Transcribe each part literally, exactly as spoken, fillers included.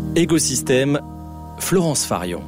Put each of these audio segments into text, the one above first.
Écosystème, Florence Farion.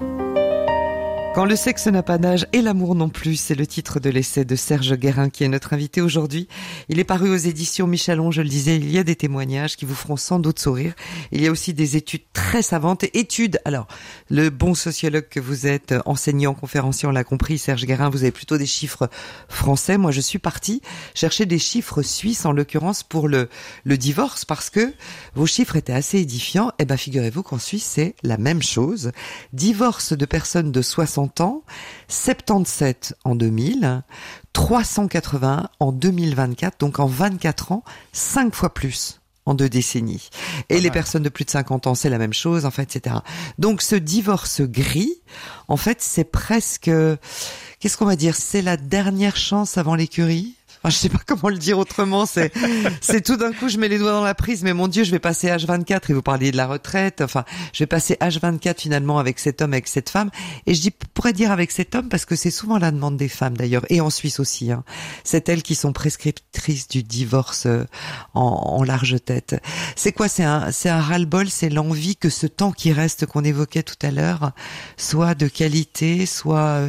Quand le sexe n'a pas d'âge et l'amour non plus, c'est le titre de l'essai de Serge Guérin qui est notre invité aujourd'hui. Il est paru aux éditions Michalon, je le disais, il y a des témoignages qui vous feront sans doute sourire. Il y a aussi des études très savantes. Études, alors, le bon sociologue que vous êtes, enseignant, conférencier, on l'a compris, Serge Guérin, vous avez plutôt des chiffres français. Moi, je suis partie chercher des chiffres suisses, en l'occurrence, pour le, le divorce, parce que vos chiffres étaient assez édifiants. Eh ben, figurez-vous qu'en Suisse, c'est la même chose. Divorce de personnes de soixante ans, soixante-dix-sept en deux mille, trois cent quatre-vingts en deux mille vingt-quatre, donc en vingt-quatre ans, cinq fois plus en deux décennies. Et les personnes de plus de cinquante ans, c'est la même chose, en fait, et cetera. Donc ce divorce gris, en fait, c'est presque, qu'est-ce qu'on va dire, c'est la dernière chance avant l'écurie. Enfin, je sais pas comment le dire autrement, c'est, c'est tout d'un coup, je mets les doigts dans la prise, mais mon Dieu, je vais passer H vingt-quatre et vous parliez de la retraite. Enfin, je vais passer H vingt-quatre finalement avec cet homme, avec cette femme. Et je dis, pourrais dire avec cet homme parce que c'est souvent la demande des femmes d'ailleurs, et en Suisse aussi, hein. C'est elles qui sont prescriptrices du divorce en, en large tête. C'est quoi? C'est un, c'est un ras-le-bol, c'est l'envie que ce temps qui reste qu'on évoquait tout à l'heure soit de qualité, soit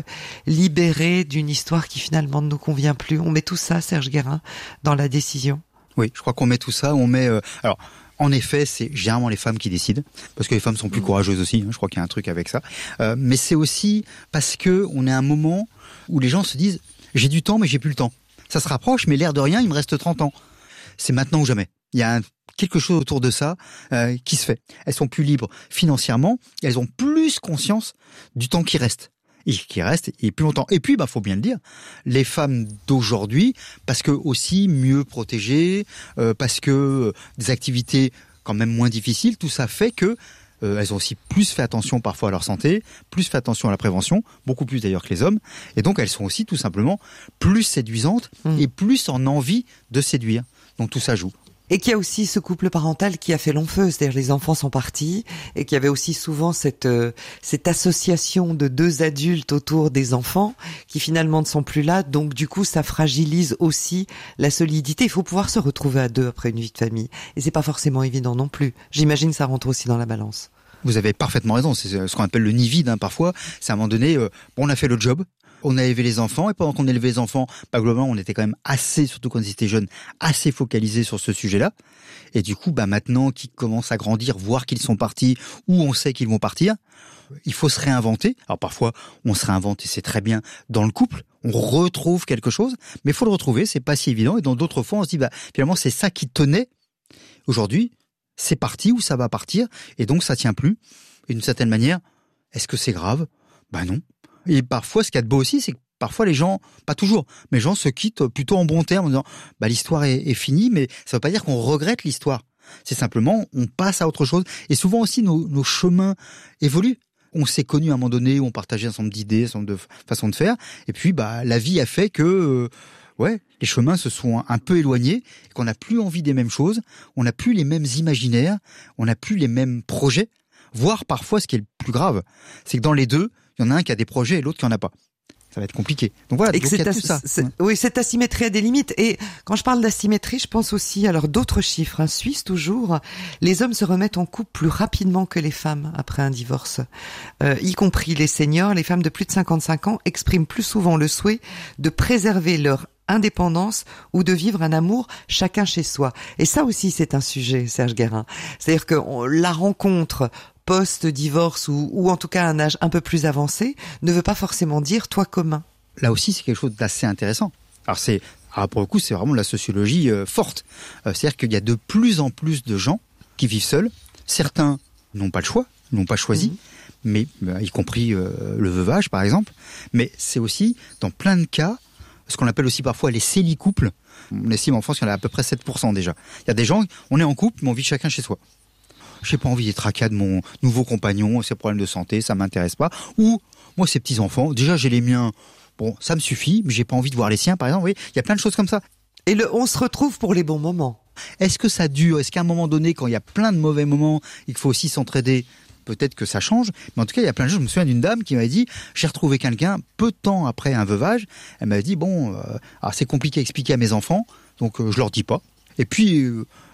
libéré d'une histoire qui finalement ne nous convient plus. On met tout ça, Serge Guérin, dans la décision. Oui, je crois qu'on met tout ça, on met... Euh, alors, en effet, c'est généralement les femmes qui décident, parce que les femmes sont plus courageuses aussi, hein, je crois qu'il y a un truc avec ça. Euh, mais c'est aussi parce que on est à un moment où les gens se disent « j'ai du temps, mais j'ai plus le temps ». Ça se rapproche, mais l'air de rien, il me reste trente ans. C'est maintenant ou jamais. Il y a un, quelque chose autour de ça euh, qui se fait. Elles sont plus libres financièrement, elles ont plus conscience du temps qui reste. Et qui reste et plus longtemps. Et puis, bah, faut bien le dire, les femmes d'aujourd'hui, parce que aussi mieux protégées, euh, parce que euh, des activités quand même moins difficiles, tout ça fait que euh, elles ont aussi plus fait attention parfois à leur santé, plus fait attention à la prévention, beaucoup plus d'ailleurs que les hommes. Et donc, elles sont aussi tout simplement plus séduisantes mmh. et plus en envie de séduire. Donc, tout ça joue. Et qu'il y a aussi ce couple parental qui a fait long feu, c'est-à-dire les enfants sont partis, et qu'il y avait aussi souvent cette euh, cette association de deux adultes autour des enfants qui finalement ne sont plus là, donc du coup ça fragilise aussi la solidité. Il faut pouvoir se retrouver à deux après une vie de famille, et c'est pas forcément évident non plus. J'imagine que ça rentre aussi dans la balance. Vous avez parfaitement raison, c'est ce qu'on appelle le nid vide, hein, parfois. C'est à un moment donné, euh, on a fait le job, on a élevé les enfants, et pendant qu'on élevait les enfants, bah, globalement, on était quand même assez, surtout quand ils étaient jeunes, assez focalisés sur ce sujet-là. Et du coup, bah, maintenant qu'ils commencent à grandir, voir qu'ils sont partis, ou on sait qu'ils vont partir, il faut se réinventer. Alors parfois, on se réinvente, et c'est très bien dans le couple, on retrouve quelque chose, mais il faut le retrouver, c'est pas si évident. Et dans d'autres fois, on se dit, bah, finalement, c'est ça qui tenait. Aujourd'hui, c'est parti ou ça va partir, et donc ça tient plus. Et d'une certaine manière, est-ce que c'est grave? Bah non. Et parfois, ce qu'il y a de beau aussi, c'est que parfois les gens, pas toujours, mais les gens se quittent plutôt en bons termes en disant bah l'histoire est, est finie, mais ça veut pas dire qu'on regrette l'histoire. C'est simplement, on passe à autre chose. Et souvent aussi, nos, nos chemins évoluent. On s'est connus à un moment donné où on partageait un certain nombre d'idées, un certain nombre de façons de faire, et puis bah la vie a fait que euh, ouais, les chemins se sont un peu éloignés, et qu'on n'a plus envie des mêmes choses, on n'a plus les mêmes imaginaires, on n'a plus les mêmes projets, voire parfois ce qui est le plus grave, c'est que dans les deux, il y en a un qui a des projets et l'autre qui en a pas. Ça va être compliqué. Donc voilà, et donc c'est il y a as- tout ça. c'est, oui, cette asymétrie a des limites. Et quand je parle d'asymétrie, je pense aussi, alors d'autres chiffres, hein, suisses toujours, les hommes se remettent en couple plus rapidement que les femmes après un divorce. Euh, y compris les seniors, les femmes de plus de cinquante-cinq ans expriment plus souvent le souhait de préserver leur indépendance ou de vivre un amour chacun chez soi. Et ça aussi, c'est un sujet, Serge Guérin. C'est-à-dire que on, la rencontre post-divorce ou, ou en tout cas à un âge un peu plus avancé ne veut pas forcément dire toi commun. Là aussi, c'est quelque chose d'assez intéressant. Alors c'est, alors pour le coup, c'est vraiment la sociologie euh, forte. Euh, c'est-à-dire qu'il y a de plus en plus de gens qui vivent seuls. Certains n'ont pas le choix, n'ont pas choisi, mmh. mais euh, y compris euh, le veuvage par exemple. Mais c'est aussi dans plein de cas ce qu'on appelle aussi parfois les célicouples. On estime en France qu'il y en a à peu près sept pour cent déjà. Il y a des gens, on est en couple, mais on vit chacun chez soi. J'ai pas envie d'être tracas de mon nouveau compagnon, ses problèmes de santé, ça m'intéresse pas. Ou, moi, ces petits-enfants, déjà j'ai les miens, bon, ça me suffit, mais j'ai pas envie de voir les siens, par exemple. Oui, il y a plein de choses comme ça. Et le, on se retrouve pour les bons moments. Est-ce que ça dure? Est-ce qu'à un moment donné, quand il y a plein de mauvais moments, il faut aussi s'entraider? Peut-être que ça change, mais en tout cas, il y a plein de choses. Je me souviens d'une dame qui m'avait dit, j'ai retrouvé quelqu'un peu de temps après un veuvage. Elle m'avait dit, bon, euh, alors c'est compliqué à expliquer à mes enfants, donc euh, je leur dis pas. Et puis, euh,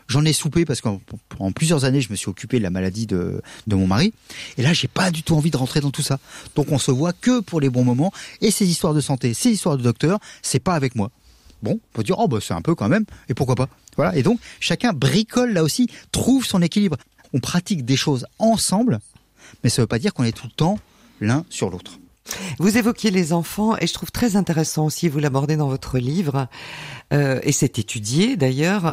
J'en ai soupé parce qu'en en plusieurs années, je me suis occupé de la maladie de, de mon mari. Et là, j'ai pas du tout envie de rentrer dans tout ça. Donc, on se voit que pour les bons moments. Et ces histoires de santé, ces histoires de docteur, c'est pas avec moi. Bon, on peut dire, oh, bah, c'est un peu quand même. Et pourquoi pas? Voilà. Et donc, chacun bricole là aussi, trouve son équilibre. On pratique des choses ensemble, mais ça veut pas dire qu'on est tout le temps l'un sur l'autre. Vous évoquiez les enfants et je trouve très intéressant aussi, vous l'abordez dans votre livre, euh, et c'est étudié d'ailleurs,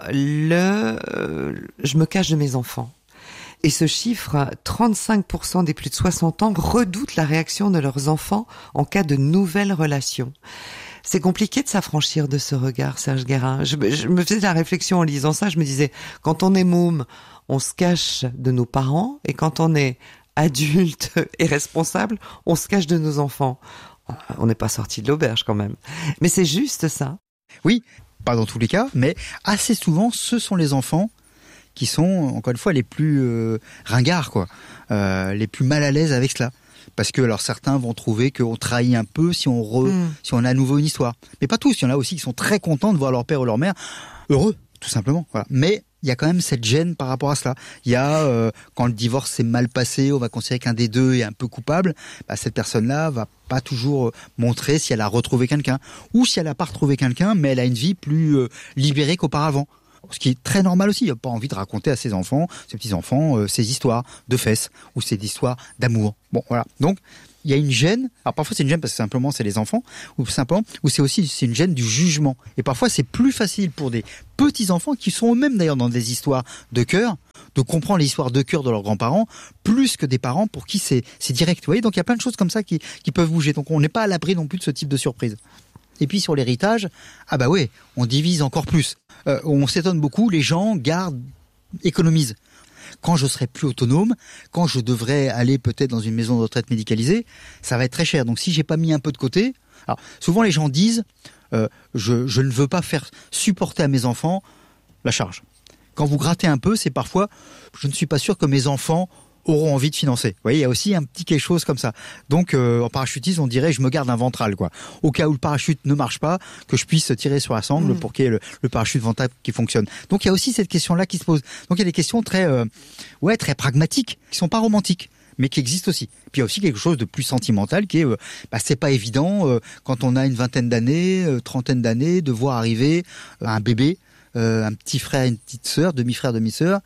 le euh, je me cache de mes enfants. Et ce chiffre, trente-cinq pour cent des plus de soixante ans redoutent la réaction de leurs enfants en cas de nouvelles relations. C'est compliqué de s'affranchir de ce regard, Serge Guérin. Je, je me faisais la réflexion en lisant ça, je me disais, quand on est môme, on se cache de nos parents, et quand on est adulte et responsable, on se cache de nos enfants. On n'est pas sorti de l'auberge quand même. Mais c'est juste ça. Oui, pas dans tous les cas, mais assez souvent, ce sont les enfants qui sont, encore une fois, les plus euh, ringards, quoi, euh, les plus mal à l'aise avec cela. Parce que alors certains vont trouver qu'on trahit un peu si on re, mmh. si on a à nouveau une histoire. Mais pas tous, il y en a aussi qui sont très contents de voir leur père ou leur mère heureux, tout simplement. Voilà. Mais il y a quand même cette gêne par rapport à cela. Il y a, euh, quand le divorce s'est mal passé, on va considérer qu'un des deux est un peu coupable, bah, cette personne-là va pas toujours montrer si elle a retrouvé quelqu'un. Ou si elle a pas retrouvé quelqu'un, mais elle a une vie plus euh, libérée qu'auparavant. Ce qui est très normal aussi. Il n'a pas envie de raconter à ses enfants, ses petits-enfants, euh, ses histoires de fesses ou ses histoires d'amour. Bon, voilà. Donc, il y a une gêne. Alors, parfois, c'est une gêne parce que simplement, c'est les enfants, ou simplement, ou c'est aussi c'est une gêne du jugement. Et parfois, c'est plus facile pour des petits-enfants qui sont eux-mêmes d'ailleurs dans des histoires de cœur, de comprendre les histoires de cœur de leurs grands-parents, plus que des parents pour qui c'est, c'est direct. Vous voyez, donc il y a plein de choses comme ça qui, qui peuvent bouger. Donc, on n'est pas à l'abri non plus de ce type de surprise. Et puis, sur l'héritage, ah bah ouais, on divise encore plus. Euh, on s'étonne beaucoup, les gens gardent, économisent. Quand je serai plus autonome, quand je devrais aller peut-être dans une maison de retraite médicalisée, ça va être très cher. Donc si j'ai pas mis un peu de côté, alors souvent les gens disent, euh, je, je ne veux pas faire supporter à mes enfants la charge. Quand vous grattez un peu, c'est parfois, je ne suis pas sûr que mes enfants auront envie de financer. Vous voyez, il y a aussi un petit quelque chose comme ça. Donc, euh, en parachutisme, on dirait, je me garde un ventral, quoi. Au cas où le parachute ne marche pas, que je puisse tirer sur la sangle mmh. pour qu'il y ait le, le parachute ventral qui fonctionne. Donc, il y a aussi cette question-là qui se pose. Donc, il y a des questions très, euh, ouais, très pragmatiques, qui sont pas romantiques, mais qui existent aussi. Puis, il y a aussi quelque chose de plus sentimental qui est, euh, bah, c'est pas évident, euh, quand on a une vingtaine d'années, euh, trentaine d'années, de voir arriver euh, un bébé, euh, un petit frère, une petite sœur, demi-frère, demi-sœur,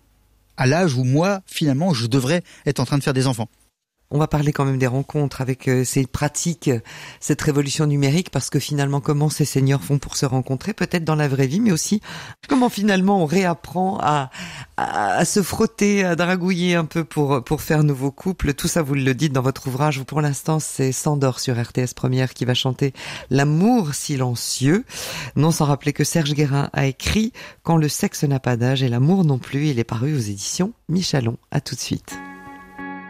à l'âge où moi, finalement, je devrais être en train de faire des enfants. On va parler quand même des rencontres avec euh, ces pratiques, cette révolution numérique, parce que finalement, comment ces seniors font pour se rencontrer, peut-être dans la vraie vie, mais aussi comment finalement on réapprend à, à, à se frotter, à dragouiller un peu pour pour faire nouveau couple. Tout ça, vous le dites dans votre ouvrage. Pour l'instant, c'est Sandor sur R T S Première qui va chanter L'amour silencieux. Non sans rappeler que Serge Guérin a écrit Quand le sexe n'a pas d'âge et l'amour non plus. Il est paru aux éditions Michalon. À tout de suite.